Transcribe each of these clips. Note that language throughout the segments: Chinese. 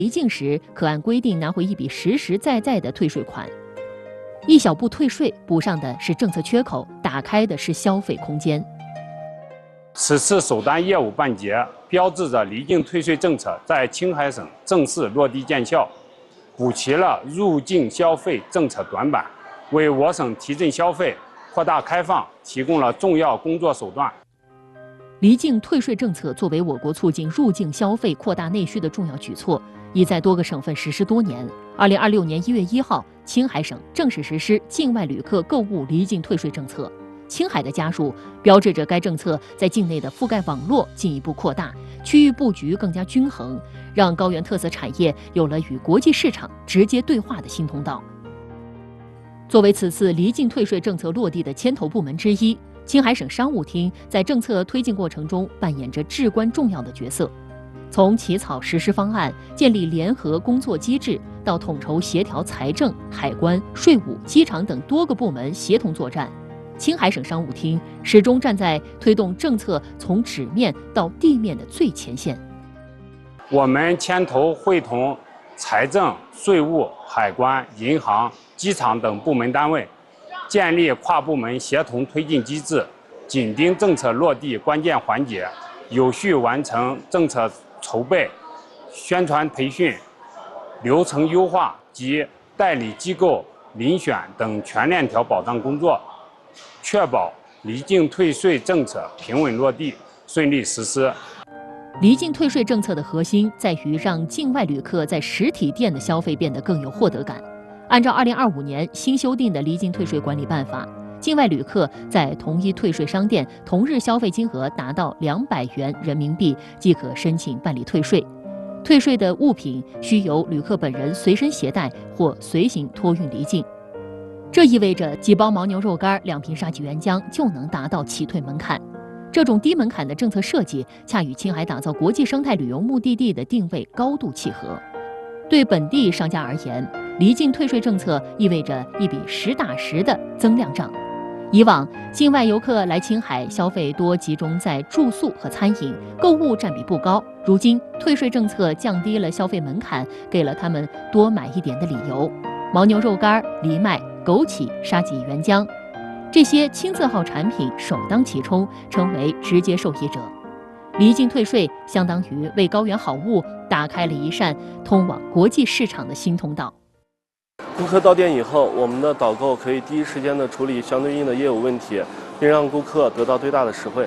离境时可按规定拿回一笔实实在在的退税款。一小步退税，补上的是政策缺口，打开的是消费空间。 此次首单业务办结，标志着离境退税政策在青海省正式落地见效，补齐了入境消费政策短板，为我省提振消费、扩大开放提供了重要工作手段。 离境退税政策作为我国促进入境消费、扩大内需的重要举措，已在多个省份实施多年。2026年1月1号，青海省正式实施境外旅客购物离境退税政策。青海的加入，标志着该政策在境内的覆盖网络进一步扩大，区域布局更加均衡，让高原特色产业有了与国际市场直接对话的新通道。作为此次离境退税政策落地的牵头部门之一，青海省商务厅在政策推进过程中扮演着至关重要的角色。从起草实施方案、建立联合工作机制，到统筹协调财政、海关、税务、机场等多个部门协同作战，青海省商务厅始终站在推动政策从纸面到地面的最前线。 我们牵头会同财政、税务、海关、银行、机场等部门单位，建立跨部门协同推进机制，紧盯政策落地关键环节，有序完成政策筹备、宣传培训、流程优化及代理机构遴选等全链条保障工作，确保离境退税政策平稳落地、顺利实施。 离境退税政策的核心在于让境外旅客在实体店的消费变得更有获得感。按照2025年新修订的离境退税管理办法，境外旅客在同一退税商店同日消费金额达到200元人民币即可申请办理退税。退税的物品需由旅客本人随身携带或随行托运离境。这意味着几包牦牛肉干、2瓶沙棘原浆就能达到起退门槛。这种低门槛的政策设计，恰与青海打造国际生态旅游目的地的定位高度契合。对本地商家而言，离境退税政策意味着一笔实打实的增量账。以往，境外游客来青海消费多集中在住宿和餐饮，购物占比不高。如今，退税政策降低了消费门槛，给了他们多买一点的理由。牦牛肉干、藜麦、枸杞、沙棘原浆，这些青字号产品首当其冲，成为直接受益者。离境退税相当于为高原好物打开了一扇通往国际市场的新通道。 顾客到店以后，我们的导购可以第一时间的处理相对应的业务问题，并让顾客得到最大的实惠。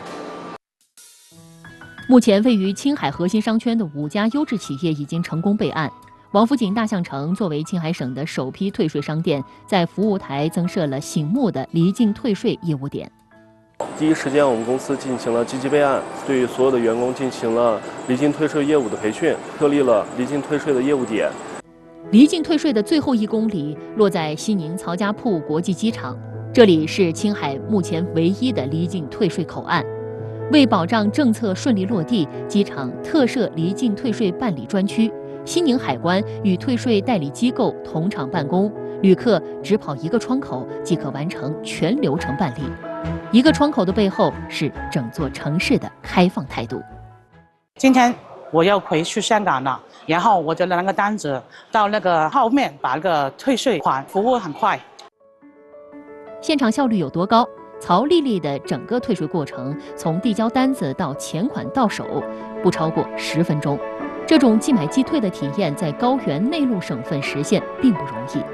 目前位于青海核心商圈的5家优质企业已经成功备案。王府井大象城作为青海省的首批退税商店，在服务台增设了醒目的离境退税业务点。 第一时间，我们公司进行了积极备案，对所有的员工进行了离境退税业务的培训，设立了离境退税的业务点。 离境退税的最后1公里落在西宁曹家铺国际机场，这里是青海目前唯一的离境退税口岸。为保障政策顺利落地，机场特设离境退税办理专区，西宁海关与退税代理机构同场办公，旅客只跑1个窗口即可完成全流程办理。1个窗口的背后是整座城市的开放态度。 今天我要回去香港了，然后我就拿个单子到那个后面把那个退税款，服务很快。 现场效率有多高？曹丽丽的整个退税过程，从递交单子到钱款到手，不超过10分钟。这种即买即退的体验，在高原内陆省份实现并不容易。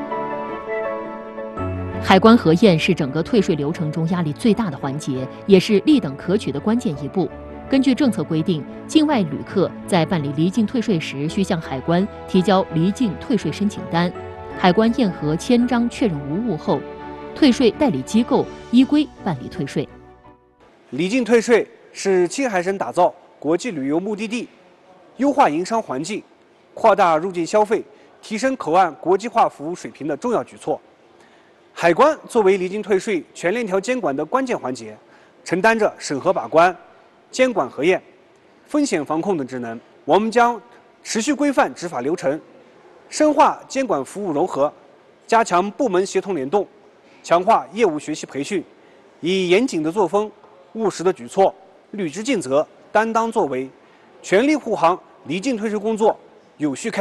海关核验是整个退税流程中压力最大的环节，也是立等可取的关键一步。根据政策规定，境外旅客在办理离境退税时，需向海关提交离境退税申请单，海关验核签章确认无误后，退税代理机构依规办理退税。 离境退税是青海省打造国际旅游目的地、优化营商环境、扩大入境消费、提升口岸国际化服务水平的重要举措。海关作为离境退税全链条监管的关键环节，承担着审核把关、监管核验、风险防控等职能。我们将持续规范执法流程，深化监管服务融合，加强部门协同联动，强化业务学习培训，以严谨的作风、务实的举措、履职尽责、担当作为，全力护航离境退税工作有序开。